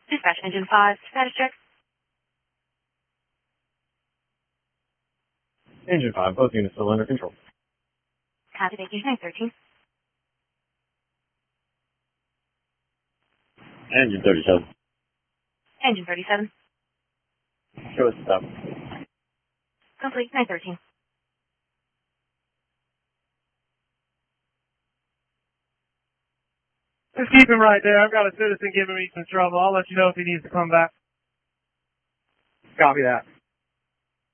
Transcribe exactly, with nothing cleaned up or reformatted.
Dispatch Engine five, status check. Engine five, both units still under control. Copy, thank you. nine thirteen. Engine thirty-seven. Engine thirty-seven. Show us stop. Complete. nine thirteen. Just keep him right there. I've got a citizen giving me some trouble. I'll let you know if he needs to come back. Copy that.